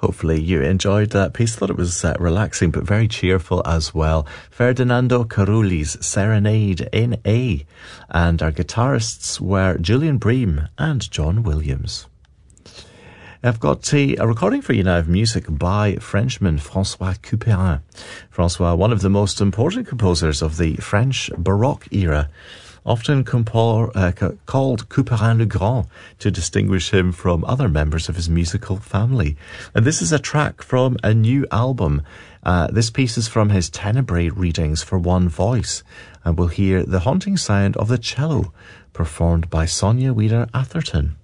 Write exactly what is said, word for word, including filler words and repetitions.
Hopefully you enjoyed that piece. Thought it was uh, relaxing but very cheerful as well. Ferdinando Carulli's Serenade in A. And our guitarists were Julian Bream and John Williams. I've got a, a recording for you now of music by Frenchman François Couperin. François, one of the most important composers of the French Baroque era, often compor, uh, ca- called Couperin le Grand to distinguish him from other members of his musical family. And this is a track from a new album. Uh, this piece is from his Tenebrae readings for one voice, and we'll hear the haunting sound of the cello performed by Sonia Wheeler Atherton.